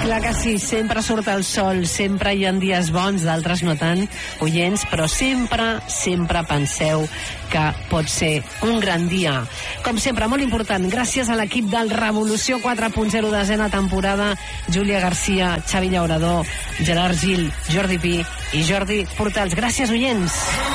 Clar que sí, sempre surt el sol, sempre hi ha dies bons, d'altres no tant, oients, però sempre penseu que pot ser un gran dia. Com sempre, molt important, gràcies a l'equip del Revolució 4.0 desena temporada, Júlia Garcia, Xavi Llaurador, Gerard Gil, Jordi Pi i Jordi Portals. Gràcies, oients!